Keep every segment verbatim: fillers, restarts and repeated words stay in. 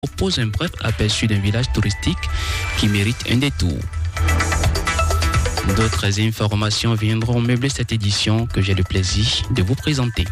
propose un bref aperçu d'un village touristique qui mérite un détour. D'autres informations viendront meubler cette édition que j'ai le plaisir de vous présenter.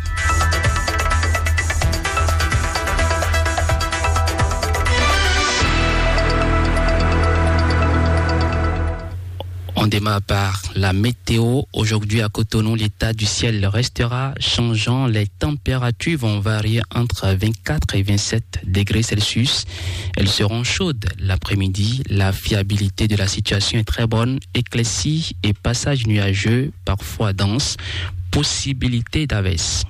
On démarre par la météo. Aujourd'hui à Cotonou, l'état du ciel restera changeant. Les températures vont varier entre vingt-quatre et vingt-sept degrés Celsius. Elles seront chaudes l'après-midi. La fiabilité de la situation est très bonne. Éclaircies et passages nuageux, parfois denses. Possibilité d'averse.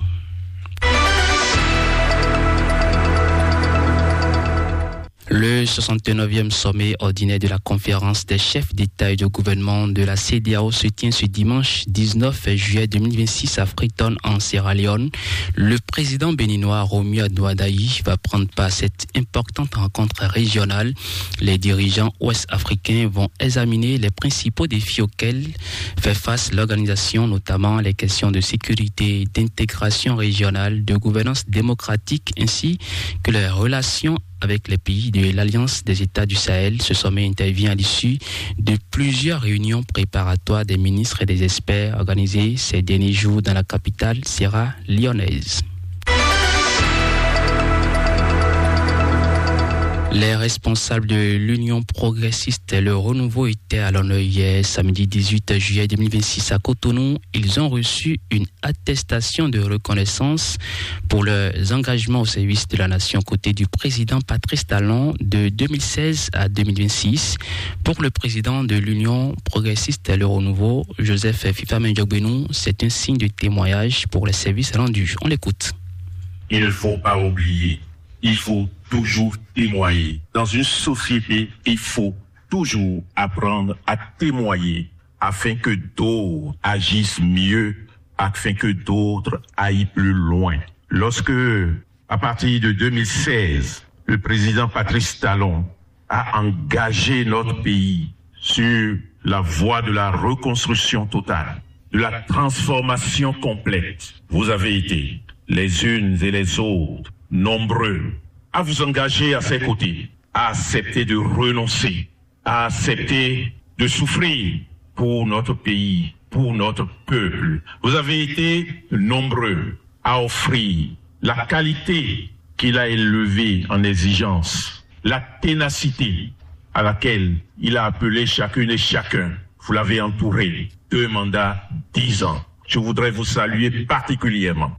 Le soixante-neuvième sommet ordinaire de la conférence des chefs d'État et de gouvernement de la C E D E A O se tient ce dimanche dix-neuf juillet deux mille vingt-six à Freetown en Sierra Leone. Le président béninois Romuald Douadaï va prendre part à cette importante rencontre régionale. Les dirigeants ouest-africains vont examiner les principaux défis auxquels fait face l'organisation, notamment les questions de sécurité, d'intégration régionale, de gouvernance démocratique ainsi que les relations avec les pays de l'Alliance des États du Sahel. Ce sommet intervient à l'issue de plusieurs réunions préparatoires des ministres et des experts organisées ces derniers jours dans la capitale sierra leonaise. Les responsables de l'Union progressiste et le renouveau étaient à l'honneur hier, samedi dix-huit juillet deux mille vingt-six à Cotonou. Ils ont reçu une attestation de reconnaissance pour leurs engagements au service de la nation côté du président Patrice Talon de deux mille seize à deux mille vingt-six. Pour le président de l'Union progressiste et le renouveau, Joseph Fifa-Mendiogbenou, c'est un signe de témoignage pour les services rendus. On l'écoute. Il ne faut pas oublier. Il faut toujours témoigner. Dans une société, il faut toujours apprendre à témoigner afin que d'autres agissent mieux, afin que d'autres aillent plus loin. Lorsque, à partir de deux mille seize, le président Patrice Talon a engagé notre pays sur la voie de la reconstruction totale, de la transformation complète, vous avez été, les unes et les autres, nombreux, à vous engager à ses côtés, à accepter de renoncer, à accepter de souffrir pour notre pays, pour notre peuple. Vous avez été nombreux à offrir la qualité qu'il a élevée en exigence, la ténacité à laquelle il a appelé chacune et chacun. Vous l'avez entouré. Deux mandats, dix ans. Je voudrais vous saluer particulièrement.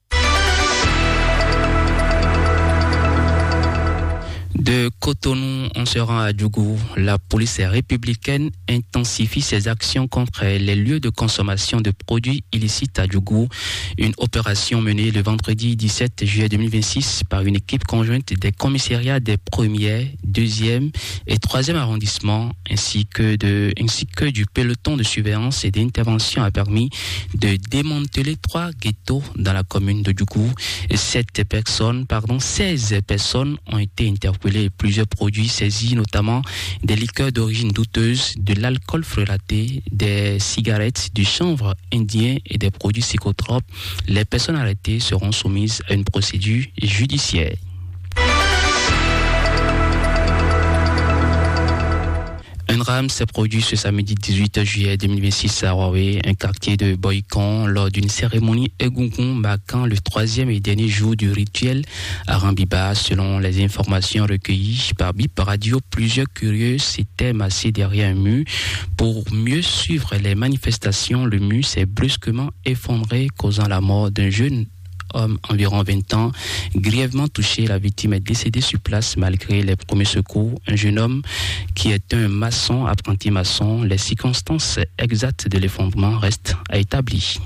De Cotonou, on se rend à Djougou. La police républicaine intensifie ses actions contre les lieux de consommation de produits illicites à Djougou. Une opération menée le vendredi dix-sept juillet deux mille vingt-six par une équipe conjointe des commissariats des premiers, deuxième et troisième arrondissements ainsi que, de, ainsi que du peloton de surveillance et d'intervention a permis de démanteler trois ghettos dans la commune de Djougou. Sept personnes, pardon, seize personnes ont été interpellées. Plusieurs produits saisis, notamment des liqueurs d'origine douteuse, de l'alcool frelaté, des cigarettes, du chanvre indien et des produits psychotropes. Les personnes arrêtées seront soumises à une procédure judiciaire. Un drame s'est produit ce samedi dix-huit juillet deux mille vingt-six à Huawei, un quartier de Boycon, lors d'une cérémonie Egungun marquant le troisième et dernier jour du rituel à Rambiba. Selon les informations recueillies par Bip Radio, plusieurs curieux s'étaient massés derrière un mur. Pour mieux suivre les manifestations, le mur s'est brusquement effondré, causant la mort d'un jeune homme environ vingt ans, grièvement touché. La victime est décédée sur place malgré les premiers secours. Un jeune homme qui est un maçon, apprenti maçon. Les circonstances exactes de l'effondrement restent à établir.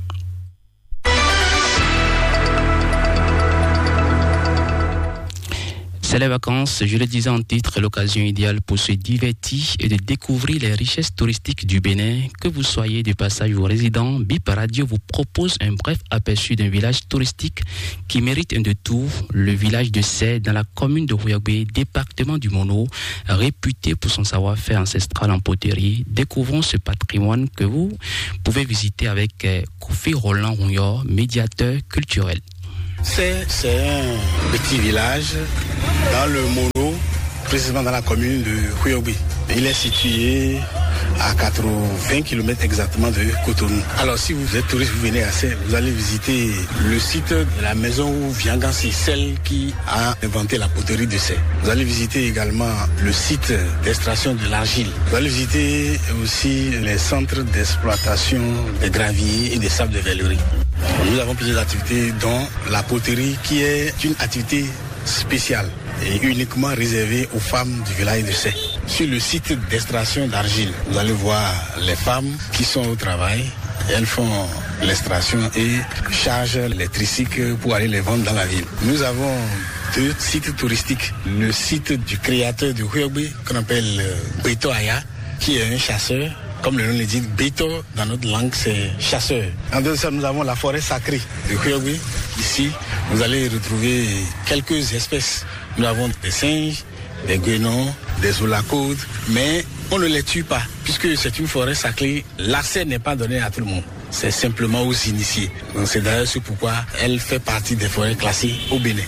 C'est les vacances, je le disais en titre, l'occasion idéale pour se divertir et de découvrir les richesses touristiques du Bénin. Que vous soyez de passage ou résident, Bip Radio vous propose un bref aperçu d'un village touristique qui mérite un détour, le village de Sé, dans la commune de Rouyagbé, département du Mono, réputé pour son savoir-faire ancestral en poterie. Découvrons ce patrimoine que vous pouvez visiter avec Kofi Roland Rouillard, médiateur culturel. C'est, c'est un petit village dans le Mono, précisément dans la commune de Huyobi. Il est situé à quatre-vingts kilomètres exactement de Cotonou. Alors si vous êtes touriste, vous venez à Sey, vous allez visiter le site de la maison où Viangan, c'est celle qui a inventé la poterie de Sey. Vous allez visiter également le site d'extraction de l'argile. Vous allez visiter aussi les centres d'exploitation des graviers et des sables de vellerie. Nous avons plusieurs activités dont la poterie qui est une activité spéciale et uniquement réservée aux femmes du village de Sey. Sur le site d'extraction d'argile, vous allez voir les femmes qui sont au travail. Elles font l'extraction et chargent les tricycles pour aller les vendre dans la ville. Nous avons deux sites touristiques. Le site du créateur de Huyobi, qu'on appelle Beto Aya, qui est un chasseur. Comme le nom le dit, Beto, dans notre langue, c'est chasseur. En dehors de ça, nous avons la forêt sacrée de Huyobi. Ici, vous allez retrouver quelques espèces. Nous avons des singes, des guénons, des oulacaudes, mais on ne les tue pas, puisque c'est une forêt sacrée. L'accès n'est pas donné à tout le monde. C'est simplement aux initiés. Donc c'est d'ailleurs ce pourquoi elle fait partie des forêts classées au Bénin.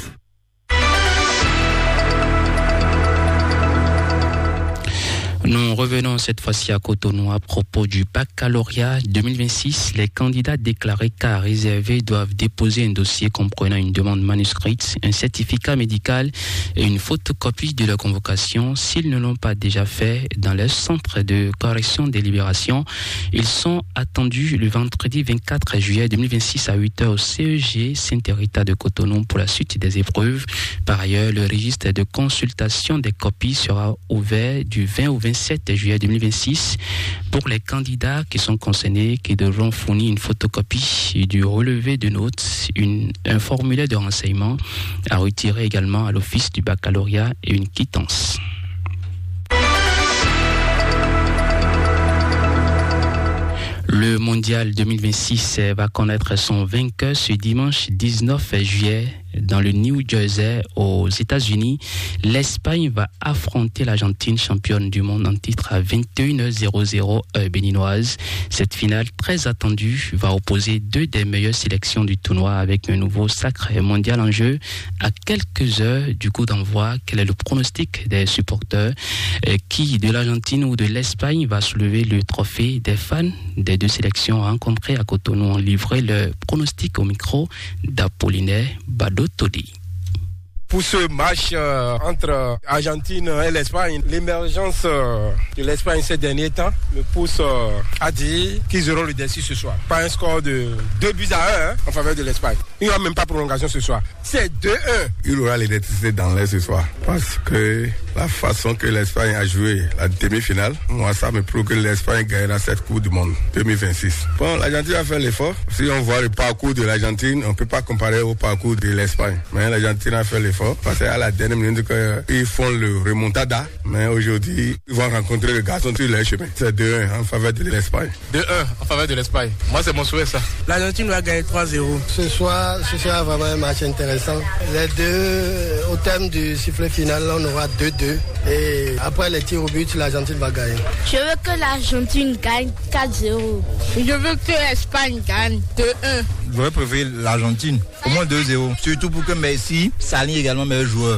Nous revenons cette fois-ci à Cotonou à propos du baccalauréat deux mille vingt-six. Les candidats déclarés cas réservés doivent déposer un dossier comprenant une demande manuscrite, un certificat médical et une photocopie de leur convocation. S'ils ne l'ont pas déjà fait dans leur centre de correction des libérations, ils sont attendus le vendredi vingt-quatre juillet deux mille vingt-six à huit heures au C E G Saint-Rita de Cotonou pour la suite des épreuves. Par ailleurs, le registre de consultation des copies sera ouvert du vingt au vingt-sept juillet deux mille vingt-six pour les candidats qui sont concernés, qui devront fournir une photocopie du relevé de notes, une, un formulaire de renseignement à retirer également à l'office du baccalauréat et une quittance. Le mondial deux mille vingt-six va connaître son vainqueur ce dimanche dix-neuf juillet dans le New Jersey aux États-Unis. L'Espagne va affronter l'Argentine, championne du monde en titre à vingt et une heures heure béninoise. Cette finale très attendue va opposer deux des meilleures sélections du tournoi avec un nouveau sacre mondial en jeu. À quelques heures du coup d'envoi, quel est le pronostic des supporters? Qui de l'Argentine ou de l'Espagne va soulever le trophée? Des fans des deux sélections rencontrées à Cotonou ont livré leur pronostic au micro d'Apollinaire Bado Todi. Pour ce match euh, entre Argentine et l'Espagne, l'émergence euh, de l'Espagne ces derniers temps me pousse euh, à dire qu'ils auront le dessus ce soir. Pas un score de deux buts à un hein, en faveur de l'Espagne. Il n'y aura même pas prolongation ce soir. C'est deux un. Il aura l'électricité dans l'air ce soir parce que la façon que l'Espagne a joué la demi-finale, moi ça me prouve que l'Espagne gagnera cette Coupe du Monde deux mille vingt-six. Bon, l'Argentine a fait l'effort. Si on voit le parcours de l'Argentine, on ne peut pas comparer au parcours de l'Espagne. Mais l'Argentine a fait l'effort. Parce qu'à la dernière minute, ils font le remontada, mais aujourd'hui, ils vont rencontrer le garçon sur leur chemin. C'est deux un en faveur de l'Espagne. deux un en faveur de l'Espagne. Moi, c'est mon souhait, ça. L'Argentine va gagner trois zéro. Ce soir, ce sera vraiment un match intéressant. Les deux, au terme du sifflet final, on aura deux deux. Et après les tirs au but, l'Argentine va gagner. Je veux que l'Argentine gagne quatre zéro. Je veux que l'Espagne gagne deux un. J'aurais préféré l'Argentine, au moins deux zéro. Surtout pour que Messi s'aligne également meilleur joueur.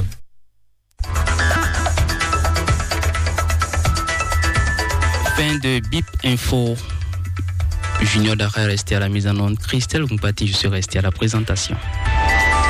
Fin de Bip Info. Junior Daré resté à la mise en onde. Christelle Gompati, je suis resté à la présentation.